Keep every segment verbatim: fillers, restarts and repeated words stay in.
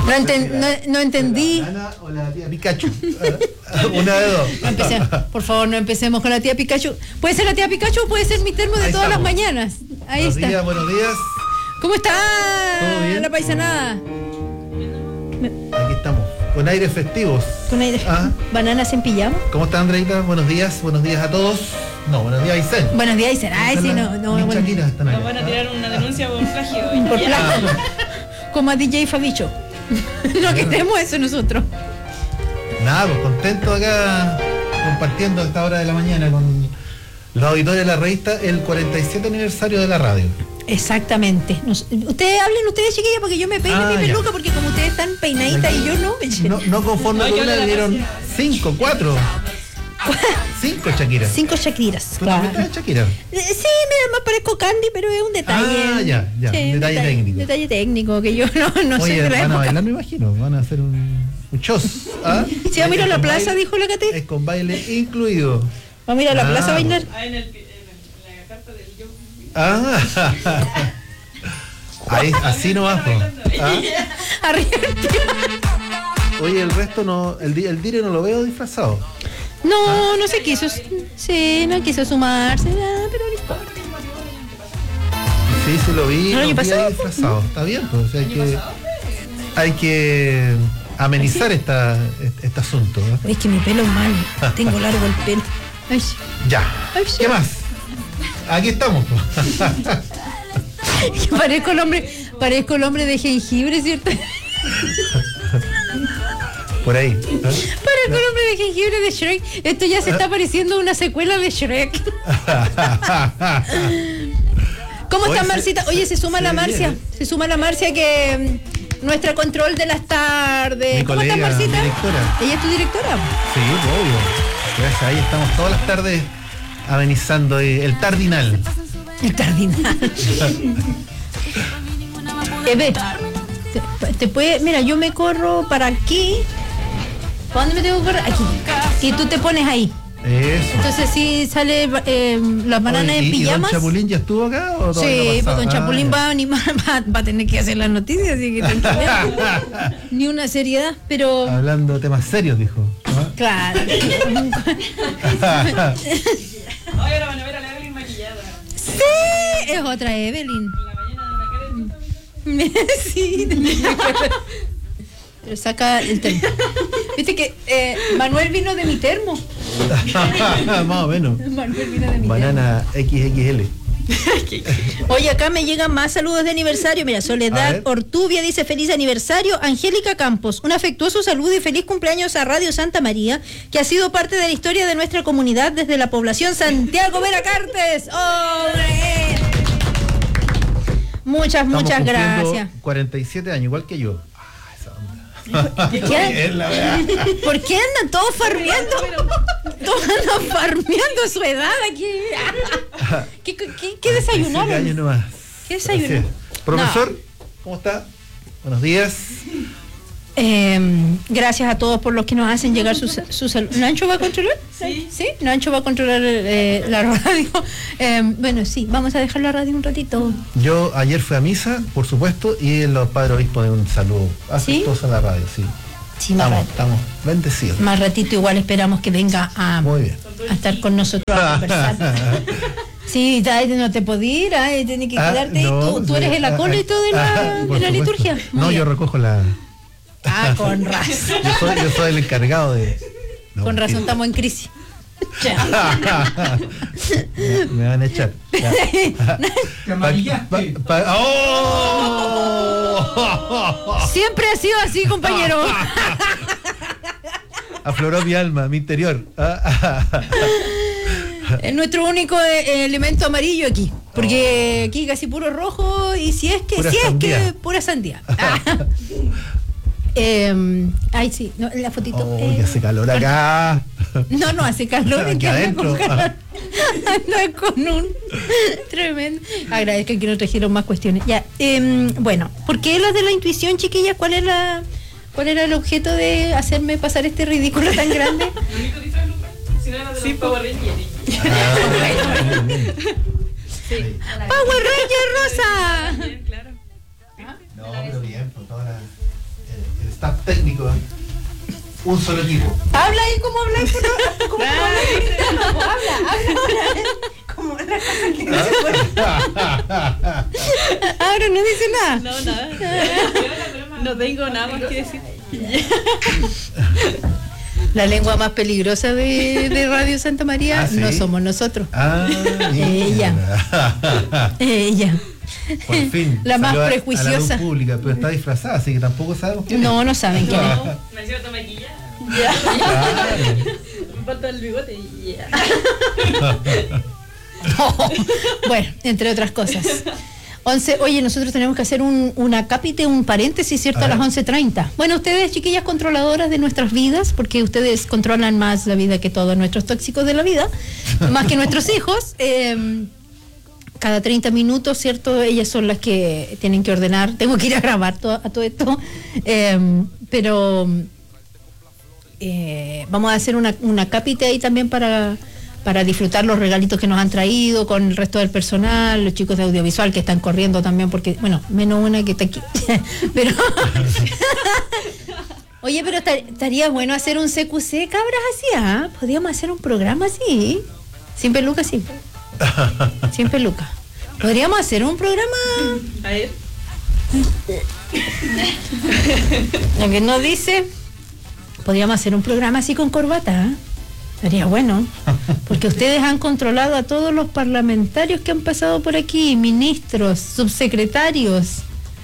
No, enten, no, no entendí. ¿La Nana o la tía Pikachu? Una de dos. No empecemos, por favor, no empecemos con la tía Pikachu. Puede ser la tía Pikachu o puede ser mi termo de Ahí todas estamos. las mañanas. Ahí buenos está. días, buenos días. ¿Cómo está ¿Todo bien? la paisanada? Aquí estamos, con aires festivos. Con aire. Ah. ¿Bananas en pijama? ¿Cómo está, Andreita? Buenos días, buenos días a todos. No, buenos días, Aysén. Buenos días, dicen. Ay, sí, no, no, Ni bueno. Shakira están acá. Nos van a tirar una denuncia por plagio. Por Ya. plagio. Como a D J Fabicho. No queremos eso nosotros. Nada, pues contento acá compartiendo a esta hora de la mañana con los auditores de la revista el cuarenta y siete aniversario de la radio. Exactamente. Nos- ustedes hablen, ustedes chiquillas, porque yo me peino Ah, mi ya. peluca, porque como ustedes están peinaditas y yo no. No, no conforme No, con yo una, le le dieron cinco, cuatro. Cinco Shakira. Cinco Shakiras. ¿Tú Claro. también eres Shakira? Eh, Sí, mira, más parezco Candy, pero es un detalle. Ah, ya, ya, Sí, un detalle técnico. Detalle técnico, que yo no, no soy Oye, de la van a época. bailar, me imagino. Van a hacer un, un shows. ¿Ah? Sí, vamos a ir a la Es con plaza, baile- dijo la Cate. Es con baile incluido. Vamos a ir a la Ah, plaza a bailar. Ah, en, el, pi- en, el- en la carta del yo. Ah. Ahí, así nomás, po. ¿Ah? Arriba. Oye, el resto no, el, di- el dire no lo veo disfrazado. No, no se quiso. Sí, no quiso sumarse, ah, pero no importa. Sí, sí lo vi, ¿El año lo vi pasado? ahí disfrazado. Está bien, pues, o sea, hay que, hay que amenizar esta, este, este asunto, ¿no? Es que mi pelo es malo. Tengo largo el pelo. Ay, Ya. Ay, sí. ¿Qué más? Aquí estamos. po. parezco el hombre, parezco el hombre de jengibre, ¿cierto? Por ahí. ¿eh? Parezco el hombre de jengibre de Shrek. Esto ya se está pareciendo una secuela de Shrek. ¿Cómo Oye, está se- Marcita? Oye, se suma se la ve Marcia. bien, Se suma la Marcia que mm, nuestra control de las tardes. Mi ¿Cómo está colega, Marcita? directora. ¿Ella es tu directora? Sí, obvio. Gracias, ahí estamos todas las tardes amenizando eh, el tardinal. El cardinal. Eve, te, te puede, mira, yo me corro para aquí. ¿Para dónde me tengo que correr? Aquí. Y tú te pones ahí. Eso. Entonces sí sale eh, las bananas Oye, en ¿y- pijamas. ¿Y don Chapulín ya estuvo acá o todavía Sí, no ha pues pasado? don Ah, Chapulín ya. va a animar, va, va a tener que hacer las noticias, así que tranquila. Ni una seriedad, pero Hablando de temas serios, dijo. ¿Ah? claro. Hoy ahora van a ver a la Evelyn maquillada. Sí, es otra Evelyn. En la mañana de una cara de Sí, pero saca el termo. Viste que eh, Manuel vino de mi termo. Más o menos. Manuel vino de mi Banana equis equis ele. termo. Oye, acá me llegan más saludos de aniversario. Mira, A Soledad ver. Ortubia dice feliz aniversario. Angélica Campos, un afectuoso saludo y feliz cumpleaños a Radio Santa María, que ha sido parte de la historia de nuestra comunidad desde la población Santiago Veracartes. ¡Ole! Muchas, Estamos muchas cumpliendo gracias. cuarenta y siete años, igual que yo. Ah, esa onda. ¿Qué? Es la verdad. ¿Por qué andan todos farmeando? Todos andan farmeando su edad aquí. ¿Qué, qué, qué, qué cuarenta y siete años desayunaron? nomás. ¿Qué desayunó? Así es. Profesor, ¿cómo está? Buenos días. Eh, gracias a todos por los que nos hacen llegar sus su sal- ¿Nacho va a controlar? Sí. ¿Sí? Nacho va a controlar eh, la radio. Eh, bueno, sí, vamos a dejar la radio un ratito. Yo ayer fui a misa, por supuesto, y los padres obispos de un saludo afectuoso a la radio, sí. Sí, más, Estamos, rat- estamos bendecidos. más ratito igual esperamos que venga a, Muy bien. a estar con nosotros a conversar. Sí, ya, no te podés ir, ay, tienes que Ah, quedarte. no, tú, tú sí, eres el ah, acólito de ah, la, por de la supuesto. liturgia. Muy No, bien. yo recojo la. Ah, con razón. Yo soy, yo soy el encargado de. No, Con razón mentira. estamos en crisis. me, me van a echar. Ya. Te amarillaste. Pa- pa- ¡Oh! Siempre ha sido así, compañero. Afloró mi alma, mi interior. Es nuestro único eh, elemento amarillo aquí. Porque aquí casi puro rojo. Y si es que, Pura si es sandía. que, pura sandía. Ah. Eh, ay, sí, no, la fotito. Oh, eh, que hace calor acá. No, no hace calor. Aquí que anda adentro. con calor. Anda con un tremendo. Agradezco que nos trajeron más cuestiones. Ya, eh, bueno, ¿por qué las de la intuición, chiquillas? ¿Cuál es la, cuál era el objeto de hacerme pasar este ridículo tan grande? El único disfraz, Lucas, si no era de los Power Rangers. Sí. Power Ranger Rosa. Bien, claro. No, pero bien, por toda la- el, técnicos. Un solo equipo. Habla ahí como habláis, por favor. Como habla, habla. Como la cosa que no se puede. Ahora no dice nada. No, nada. No tengo nada más que decir. La lengua más peligrosa de, de Radio Santa María ¿Ah, sí? no somos nosotros. Ah, Ella. Ella. Por fin. La más salió a- prejuiciosa. A la luz pública, pero está disfrazada, así que tampoco sabemos quién es. No, no saben quién es. Me encima está maquillada. Claro. Me falta el bigote y ya. Bueno, entre otras cosas. once, oye, nosotros tenemos que hacer un, una cápite, un paréntesis, ¿cierto? A A las ver. once treinta. Bueno, ustedes, chiquillas controladoras de nuestras vidas, porque ustedes controlan más la vida que todos nuestros tóxicos de la vida, más que nuestros hijos. eh, cada treinta minutos, ¿cierto? Ellas son las que tienen que ordenar. Tengo que ir a grabar to- a todo esto. eh, pero eh, vamos a hacer una, una cápite ahí también para... para disfrutar los regalitos que nos han traído con el resto del personal, los chicos de audiovisual que están corriendo también, porque, bueno, menos una que está aquí. Pero oye, pero tar- estaría bueno hacer un C Q C, cabras, así, ¿ah? Podríamos hacer un programa así, sin peluca, sí. Sin peluca. Podríamos hacer un programa. A ver. Lo que nos dice, podríamos hacer un programa así con corbata, ¿ah? Sería bueno, porque ustedes han controlado a todos los parlamentarios que han pasado por aquí, ministros, subsecretarios.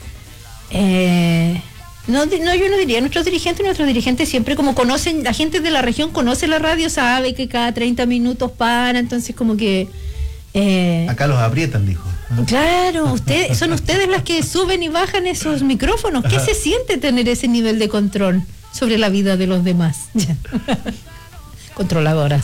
Eh, no, di- no, yo no diría, nuestros dirigentes, nuestros dirigentes siempre como conocen, la gente de la región conoce la radio, sabe que cada treinta minutos para, entonces como que... eh, Acá los aprietan, dijo. Claro, ustedes, son ustedes las que suben y bajan esos micrófonos. ¿Qué se siente tener ese nivel de control sobre la vida de los demás? Controladoras.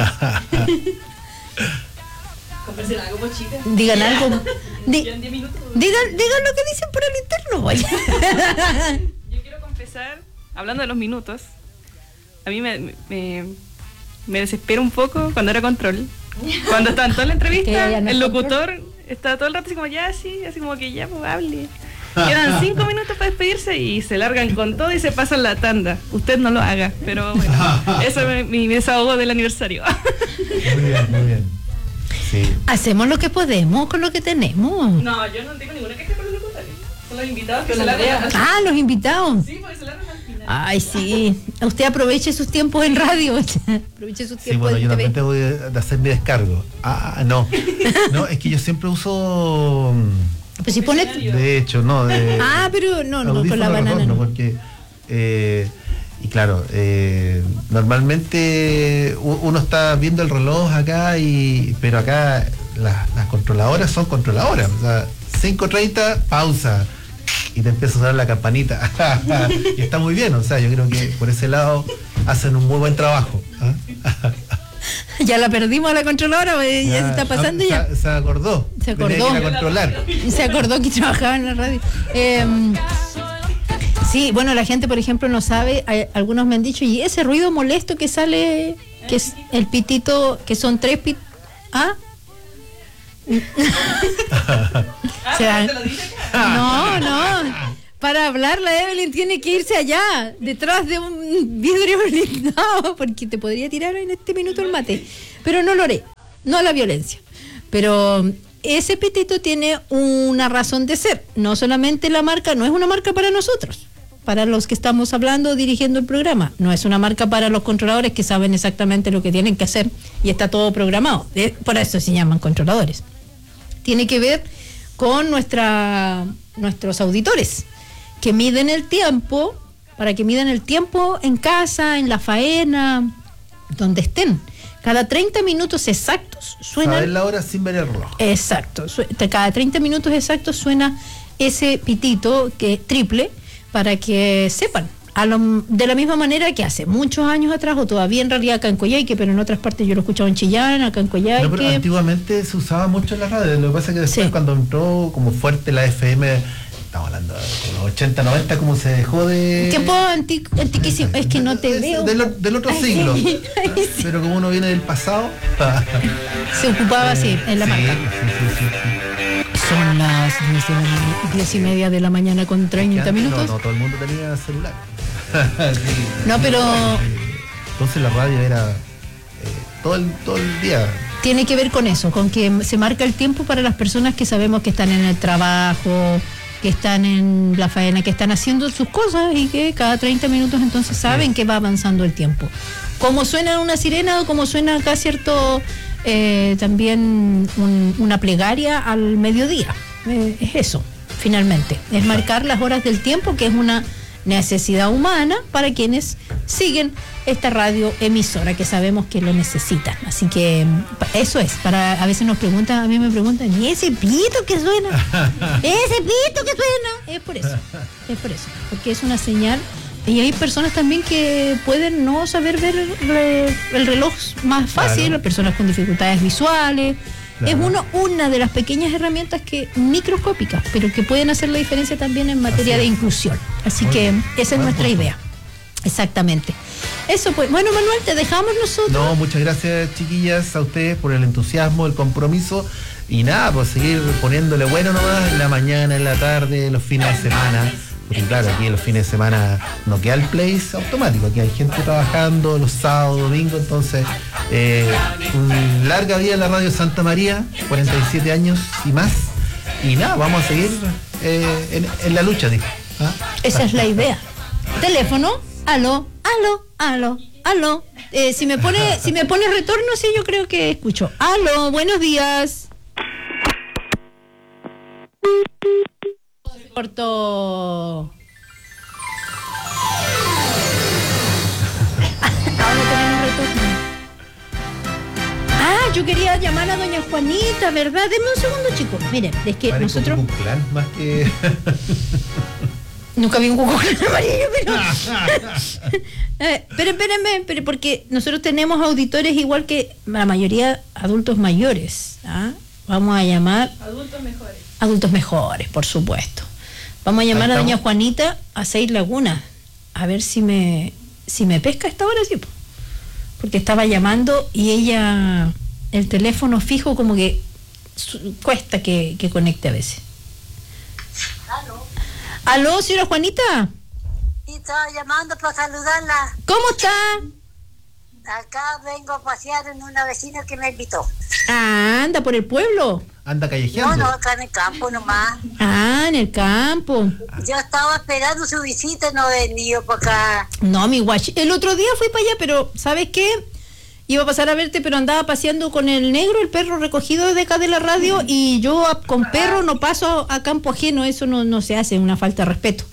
Conversen algo como chica. Digan algo. Di- Ya en diez minutos. digan, digan lo que dicen por el interno, vaya. Yo quiero confesar, hablando de los minutos, a mí me, me, me desespera un poco cuando era control. Cuando estaba en toda la Que entrevista, ya no es el locutor estaba todo el rato así como, ya, sí, así como que ya, pues hable. Quedan cinco minutos para despedirse y se largan con todo y se pasan la tanda. Usted no lo haga, pero bueno, eso es mi, mi desahogo del aniversario. Muy bien, muy bien. Sí. Hacemos lo que podemos con lo que tenemos. No, yo no tengo ninguna queja con los locutores. Son los invitados que se largan al final. Ah, los invitados. Sí, porque se largan al final. Ay, sí. Usted aproveche sus tiempos en radio. Aproveche sus Sí, tiempos bueno, yo en también T V. tengo de, de hacer mi descargo. Ah, no. No, es que yo siempre uso. Pues si pone... De hecho, no. De, Ah, pero no, no, con audífono la banana retorno, no. porque. Eh, y claro, eh, normalmente u- uno está viendo el reloj acá, y pero acá las, las controladoras son controladoras. O sea, cinco treinta, pausa. Y te empieza a sonar la campanita. Y está muy bien, o sea, yo creo que por ese lado hacen un muy buen trabajo. ¿Ah? Ya la perdimos a la controladora, pues, ya se está pasando ah, ya. Se, se acordó. Se Tenía acordó. que ir a controlar. Se acordó que trabajaba en la radio. Eh, sí, bueno, la gente, por ejemplo, no sabe, hay- algunos me han dicho, y ese ruido molesto que sale, que es el pitito, que son tres pit... ¿Ah? Ah, Se dan- ¿te lo dije acá? No, no. Para hablar, la Evelyn tiene que irse allá, detrás de un vidrio blindado, porque te podría tirar en este minuto el mate. Pero no lo haré, no a la violencia. Pero ese pitito tiene una razón de ser. No solamente la marca, no es una marca para nosotros, para los que estamos hablando, dirigiendo el programa. No es una marca para los controladores que saben exactamente lo que tienen que hacer y está todo programado. De- por eso se llaman controladores. Tiene que ver con nuestra, nuestros auditores, que miden el tiempo, para que midan el tiempo en casa, en la faena, donde estén. Cada treinta minutos exactos Saber suenan... la hora sin ver el reloj. Exacto, su- cada treinta minutos exactos suena ese pitito que triple, para que sepan. A lo- de la misma manera que hace muchos años atrás, o todavía en realidad acá en Coyhaique, pero en otras partes yo lo he escuchado en Chillán, acá en No, pero Coyhaique. antiguamente se usaba mucho en la radio. Lo que pasa es que después, Sí. cuando entró como fuerte la F M, estamos hablando de los ochenta, noventa, como se dejó de. Tiempo anti- antiquísimo, es que no te Es veo. Del, o- del otro Ay, siglo. sí. Ay, sí. Pero como uno viene del pasado. Se ocupaba así, en la sí, marca. sí, sí, sí, sí. Son las diez, de la ma- diez y media de la mañana con Que treinta antes minutos. No, no, todo el mundo tenía celular. Sí. No, pero Entonces la radio era eh, todo, el, todo el día. tiene que ver con eso, con que se marca el tiempo para las personas que sabemos que están en el trabajo, que están en la faena, que están haciendo sus cosas y que cada treinta minutos entonces saben que va avanzando el tiempo. Como suena una sirena o como suena acá, cierto, eh, también un- una plegaria al mediodía. Eh, es eso, finalmente. Es marcar las horas del tiempo, que es una necesidad humana para quienes siguen esta radio emisora, que sabemos que lo necesitan. Así que pa- eso es. Para a veces nos preguntan, a mí me preguntan, ¿y ese pito que suena? ¿Ese pito que suena? Es por eso, es por eso, porque es una señal. Y hay personas también que pueden no saber ver el, re- el reloj más fácil, Claro. personas con dificultades visuales. Claro. Es uno, una de las pequeñas herramientas que microscópicas, pero que pueden hacer la diferencia también en materia Así de es. inclusión. Así Muy que bien. esa es Buen nuestra punto. idea. Exactamente. Eso pues. Bueno, Manuel, te dejamos nosotros. No, muchas gracias, chiquillas, a ustedes por el entusiasmo, el compromiso. Y nada, pues seguir poniéndole bueno nomás en la mañana, en la tarde, los fines de semana. Porque claro, aquí los fines de semana no queda el place automático, aquí hay gente trabajando los sábados, domingos, entonces eh, un larga vida en la radio Santa María, cuarenta y siete años y más. Y nada, vamos a seguir eh, en, en la lucha, dijo. ¿Ah? Esa es la idea. Teléfono, aló, aló, aló, aló. Eh, si me pone, si me pone retorno, sí, yo creo que escucho. Aló, buenos días. Corto. Ahora tenemos retorno. Ah, yo quería llamar a doña Juanita, ¿verdad? Denme un segundo, chicos. Miren, es que Parece nosotros un clan más que. nunca vi un cuco amarillo, pero eh, pero espérenme, pero porque nosotros tenemos auditores igual que la mayoría adultos mayores. ¿Ah? Vamos a llamar Adultos mejores. adultos mejores, por supuesto. Vamos a llamar Ahí a doña estamos. Juanita a Seis Lagunas, a ver si me si me pesca a esta hora, sí, po. Porque estaba llamando y ella, el teléfono fijo como que su- cuesta que, que conecte a veces. Aló. Aló, señora Juanita, Sí, estaba llamando para saludarla. ¿cómo está? Acá vengo a pasear en una vecina que me invitó. Ah, anda por el pueblo. Anda No, callejeando. no, acá en el campo nomás. Ah, en el campo. Yo estaba esperando su visita, no he venido para acá. No, mi guachi. El otro día fui para allá, pero ¿sabes qué? Iba a pasar a verte, pero andaba paseando con el negro, el perro recogido de acá de la radio, y yo a- con perro no paso a, a campo ajeno, eso no, no se hace, una falta de respeto.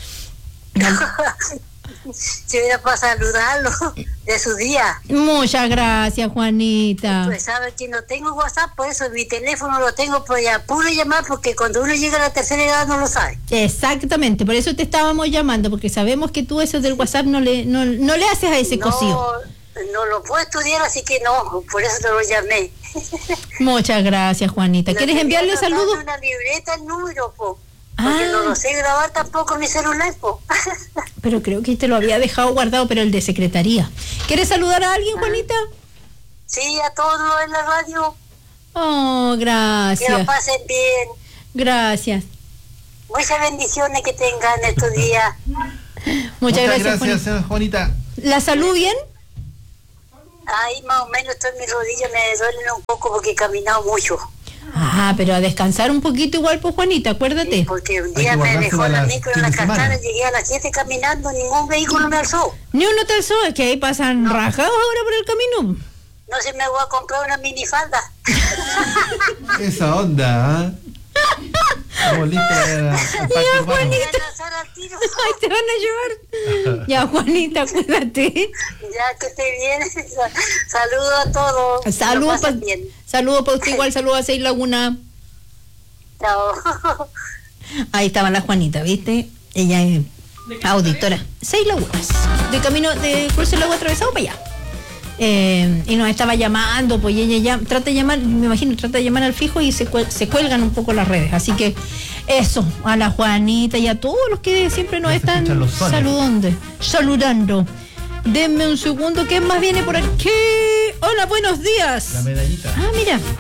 Si era para saludarlo de su día. Muchas gracias, Juanita. Pues sabe que no tengo WhatsApp, por eso mi teléfono lo tengo por ya puro llamar, porque cuando uno llega a la tercera edad no lo sabe. Exactamente, por eso te estábamos llamando, porque sabemos que tú eso del WhatsApp no le, no, no le haces a ese cosido. No, no lo puedo estudiar, así que no, por eso no lo llamé. Muchas gracias, Juanita. Lo ¿Quieres tenía enviarle anotado saludos? en una libreta el número, po. Porque Ah. no lo sé grabar tampoco en mi celular, po. Pero creo que te lo había dejado guardado, pero el de secretaría. ¿Quieres saludar a alguien, Juanita? Sí, a todos en la radio, Oh, que lo gracias. pasen bien. Gracias. Muchas bendiciones que tengan estos días. Muchas, gracias, Juanita. señora Juanita. ¿La salud bien? Ahí más o menos estoy en mis rodillas, me duelen un poco porque he caminado mucho. Ah, pero a descansar un poquito igual, pues, Juanita, acuérdate. Porque un Hay día que me guardársela dejó la las micro en fin la de semana. cascada, llegué a las siete caminando, ningún vehículo me alzó. Ni uno te alzó, es que ahí pasan rajados ahora por el camino. No sé, me voy a comprar una minifalda. Esa onda, ¿ah? Estamos listos para- para Ya, activarnos. Voy Juanita. a lanzar al tiro. Ay, te van a llevar. Ya, Juanita, cuídate. Ya que esté bien. Saludos a todos. Saludos Lo para pasen bien. saludo pa usted igual, saludos a Seis Laguna. Chao. Ahí estaba la Juanita, ¿viste? Ella es auditora. Seis Lagunas. De camino de Cruce el Lago atravesado para allá. Eh, y nos estaba llamando, pues y ella ya trata de llamar, me imagino, trata de llamar al fijo y se, cuel- se cuelgan un poco las redes. Así que eso, a la Juanita y a todos los que siempre nos Ya se están escuchan los sones. saludando. Saludando. Denme un segundo, ¿qué más viene por aquí? Hola, buenos días. La medallita. Ah, mira.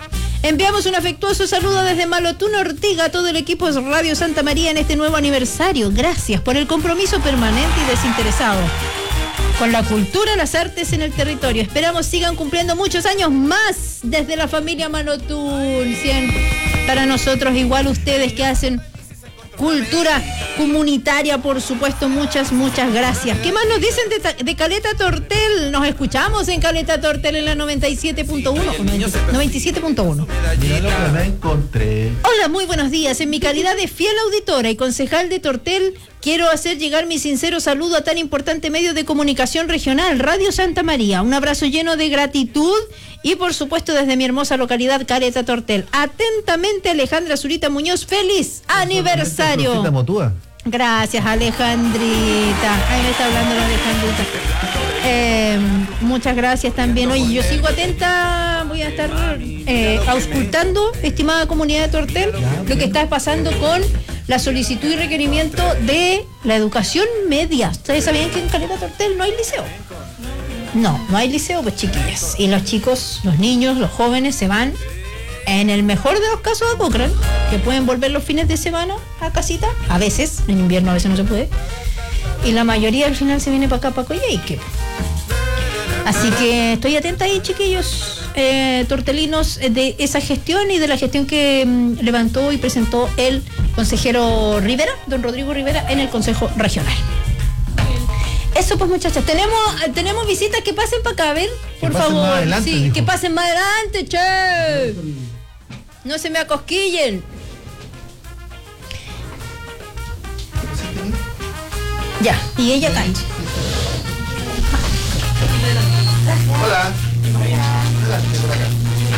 Enviamos un afectuoso saludo desde Malotún, Ortiga, a todo el equipo de Radio Santa María en este nuevo aniversario. Gracias por el compromiso permanente y desinteresado con la cultura, las artes en el territorio. Esperamos sigan cumpliendo muchos años más desde la familia Malotún. cien para nosotros, igual ustedes que hacen cultura comunitaria, por supuesto, muchas, muchas gracias. ¿Qué más nos dicen de, de Caleta Tortel? Nos escuchamos en Caleta Tortel en la noventa y siete punto uno. noventa y siete punto uno. Mira lo que me encontré. Hola, muy buenos días. En mi calidad de fiel auditora y concejal de Tortel, quiero hacer llegar mi sincero saludo a tan importante medio de comunicación regional, Radio Santa María. Un abrazo lleno de gratitud y, por supuesto, desde mi hermosa localidad, Caleta Tortel. Atentamente, Alejandra Zurita Muñoz. ¡Feliz aniversario! Florcita Motúa. Gracias, Alejandrita. Ahí me está hablando la Alejandrita. Eh, muchas gracias también. Oye, yo sigo atenta, voy a estar eh, auscultando, estimada comunidad de Tortel, lo que está pasando con la solicitud y requerimiento de la educación media. ¿Ustedes sabían que en Caleta Tortel no hay liceo? No, no hay liceo, pues chiquillas. Y los chicos, los niños, los jóvenes se van, en el mejor de los casos, a Cochrane, que pueden volver los fines de semana a casita, a veces, en invierno a veces no se puede. Y la mayoría al final se viene para acá, para Coyhaique. Así que estoy atenta ahí, chiquillos, eh, tortelinos, de esa gestión y de la gestión que mm, levantó y presentó el consejero Rivera, don Rodrigo Rivera, en el Consejo Regional. Eso pues, muchachas, tenemos tenemos visitas, que pasen para acá, a ver, por que favor. Más adelante, sí, dijo. que pasen más adelante, che. No se me acosquillen. Ya, y ella cae. Hola. Adelante por acá.